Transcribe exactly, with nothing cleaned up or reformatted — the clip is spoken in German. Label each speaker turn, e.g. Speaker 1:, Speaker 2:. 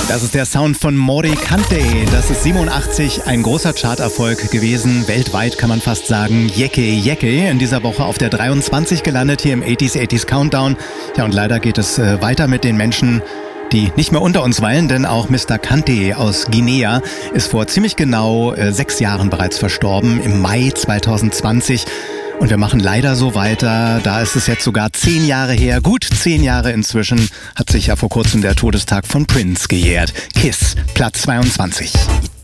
Speaker 1: Das ist der Sound von Mori Kante. Das ist siebenundachtzig ein großer Charterfolg gewesen. Weltweit kann man fast sagen. Yeke Yeke. In dieser Woche auf der dreiundzwanzig gelandet hier im achtziger achtziger Countdown. Ja, und leider geht es äh, weiter mit den Menschen, die nicht mehr unter uns weilen, denn auch Mister Kante aus Guinea ist vor ziemlich genau äh, sechs Jahren bereits verstorben, im Mai zweitausendzwanzig. Und wir machen leider so weiter. Da ist es jetzt sogar zehn Jahre her, gut zehn Jahre inzwischen, hat sich ja vor kurzem der Todestag von Prince gejährt. Kiss, Platz zweiundzwanzig.